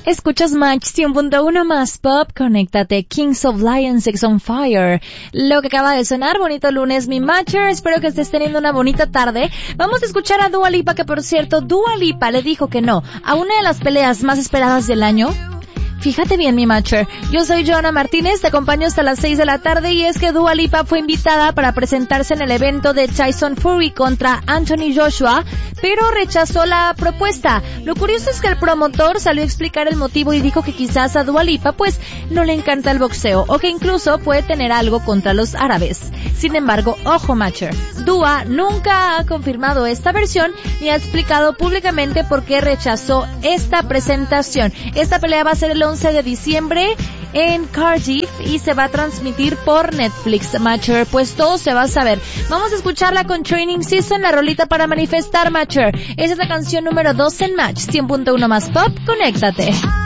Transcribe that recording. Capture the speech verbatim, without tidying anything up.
Escuchas Match cien punto uno más Pop, conéctate, Kings of Lions, Sex on Fire. Lo que acaba de sonar, bonito lunes, mi Matcher, espero que estés teniendo una bonita tarde. Vamos a escuchar a Dua Lipa, que por cierto, Dua Lipa le dijo que no a una de las peleas más esperadas del año. Fíjate bien, mi Matcher. Yo soy Joana Martínez, te acompaño hasta las seis de la tarde y es que Dua Lipa fue invitada para presentarse en el evento de Tyson Fury contra Anthony Joshua, pero rechazó la propuesta. Lo curioso es que el promotor salió a explicar el motivo y dijo que quizás a Dua Lipa pues no le encanta el boxeo o que incluso puede tener algo contra los árabes. Sin embargo, ojo, Matcher, Dua nunca ha confirmado esta versión ni ha explicado públicamente por qué rechazó esta presentación. Esta pelea va a ser el once de diciembre en Cardiff y se va a transmitir por Netflix, Matcher. Pues todo se va a saber. Vamos a escucharla con Training Season, la rolita para manifestar, Matcher. Esa es la canción número dos en Match cien punto uno más Pop, conéctate.